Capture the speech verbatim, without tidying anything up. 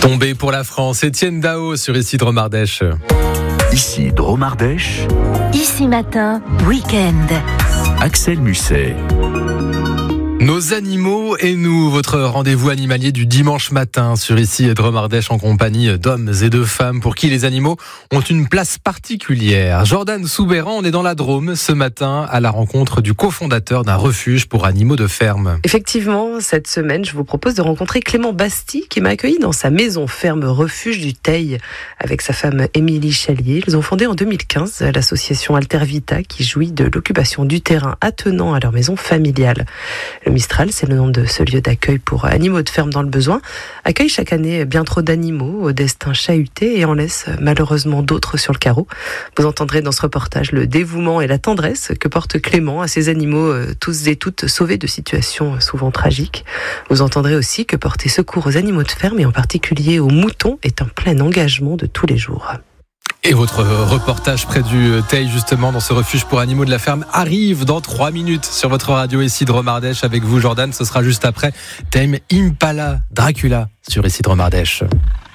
Tombé pour la France, Étienne Dao sur Ici Dromardèche. Ici Dromardèche. Ici Matin, week-end. Axel Musset. Nos animaux et nous, votre rendez-vous animalier du dimanche matin sur Ici Dromardèche en compagnie d'hommes et de femmes pour qui les animaux ont une place particulière. Jordan Soubeyran, on est dans la Drôme ce matin à la rencontre du cofondateur d'un refuge pour animaux de ferme. Effectivement, cette semaine, je vous propose de rencontrer Clément Basti qui m'a accueilli dans sa maison ferme refuge du Teil avec sa femme Émilie Chalier. Ils ont fondé en deux mille quinze l'association Altervita qui jouit de l'occupation du terrain attenant à leur maison familiale. Le Mistral, c'est le nom de ce lieu d'accueil pour animaux de ferme dans le besoin, accueille chaque année bien trop d'animaux au destin chahuté et en laisse malheureusement d'autres sur le carreau. Vous entendrez dans ce reportage le dévouement et la tendresse que porte Clément à ces animaux tous et toutes sauvés de situations souvent tragiques. Vous entendrez aussi que porter secours aux animaux de ferme et en particulier aux moutons est un plein engagement de tous les jours. Et votre reportage près du Teil, justement, dans ce refuge pour animaux de la ferme, arrive dans trois minutes sur votre radio Ici Dromardèche avec vous, Jordan. Ce sera juste après Tame Impala Dracula sur Ici Dromardèche.